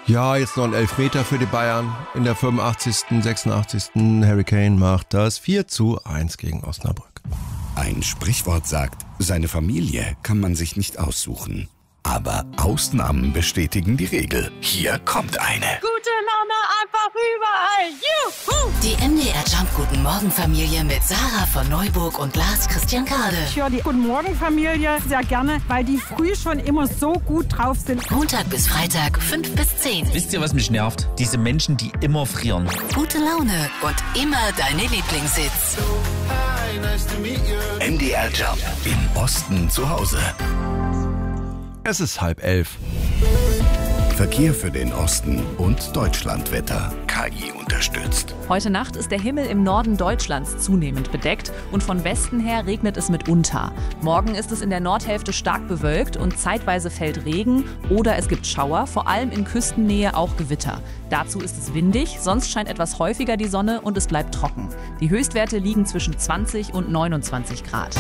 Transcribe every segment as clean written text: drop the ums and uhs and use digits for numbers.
Ja, jetzt noch ein Elfmeter für die Bayern. In der 85., 86. Harry Kane macht das 4:1 gegen Osnabrück. Ein Sprichwort sagt, seine Familie kann man sich nicht aussuchen. Aber Ausnahmen bestätigen die Regel. Hier kommt eine. Gute Laune einfach überall. Juhu! Die MDR Jump Guten Morgen Familie mit Sarah von Neuburg und Lars Christian Kade. Ich höre die Guten Morgen Familie sehr gerne, weil die früh schon immer so gut drauf sind. Montag bis Freitag 5 bis 10. Wisst ihr, was mich nervt? Diese Menschen, die immer frieren. Gute Laune und immer deine Lieblingshits. MDR Jump im Osten zu Hause. Es ist 10:30. Verkehr für den Osten und Deutschlandwetter. KI unterstützt. Heute Nacht ist der Himmel im Norden Deutschlands zunehmend bedeckt und von Westen her regnet es mitunter. Morgen ist es in der Nordhälfte stark bewölkt und zeitweise fällt Regen oder es gibt Schauer, vor allem in Küstennähe auch Gewitter. Dazu ist es windig, sonst scheint etwas häufiger die Sonne und es bleibt trocken. Die Höchstwerte liegen zwischen 20 und 29 Grad.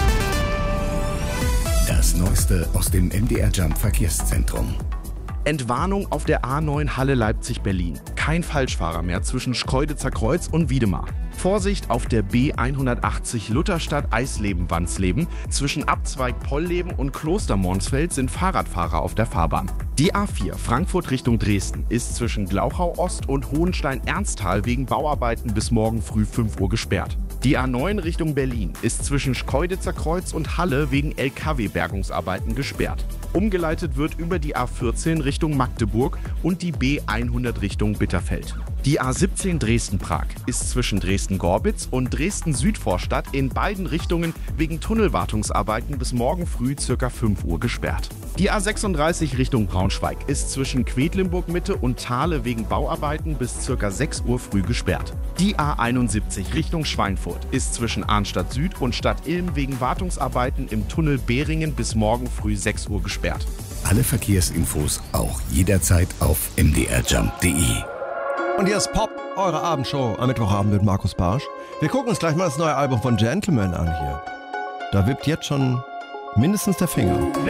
Das Neueste aus dem MDR Jump Verkehrszentrum. Entwarnung auf der A9 Halle Leipzig-Berlin. Kein Falschfahrer mehr zwischen Schkeuditzer Kreuz und Wiedemar. Vorsicht auf der B180 Lutherstadt-Eisleben-Wansleben. Zwischen Abzweig Pollleben und Kloster Monsfeld sind Fahrradfahrer auf der Fahrbahn. Die A4 Frankfurt Richtung Dresden ist zwischen Glauchau Ost und Hohenstein-Ernsthal wegen Bauarbeiten bis morgen früh 5 Uhr gesperrt. Die A9 Richtung Berlin ist zwischen Schkeuditzer Kreuz und Halle wegen LKW-Bergungsarbeiten gesperrt. Umgeleitet wird über die A14 Richtung Magdeburg und die B100 Richtung Bitterfeld. Die A17 Dresden-Prag ist zwischen Dresden-Gorbitz und Dresden-Südvorstadt in beiden Richtungen wegen Tunnelwartungsarbeiten bis morgen früh ca. 5 Uhr gesperrt. Die A36 Richtung Braunschweig ist zwischen Quedlinburg-Mitte und Thale wegen Bauarbeiten bis ca. 6 Uhr früh gesperrt. Die A71 Richtung Schweinfurt ist zwischen Arnstadt Süd und Stadt Ilm wegen Wartungsarbeiten im Tunnel Behringen bis morgen früh 6 Uhr gesperrt. Alle Verkehrsinfos auch jederzeit auf mdrjump.de. Und hier ist Pop, eure Abendshow am Mittwochabend mit Markus Barsch. Wir gucken uns gleich mal das neue Album von Gentleman an hier. Da wippt jetzt schon mindestens der Finger.